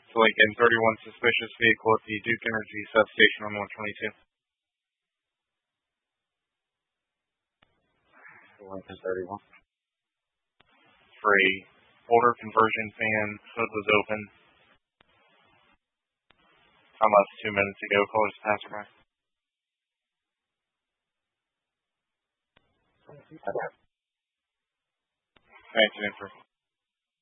to Lincoln 31 suspicious vehicle at the Duke Energy substation on 122. Lincoln 31. For a older conversion fan, hood was open. Almost 2 minutes ago, callers passerby. Thank you,